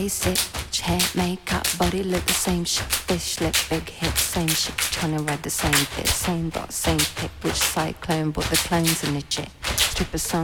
basic. Hair, makeup, body look the same shit. Fish lip, big hips, same shit. Tryna ride the same bit, same dot, same pick. Which cyclone bought the clones in the jet? Stripper song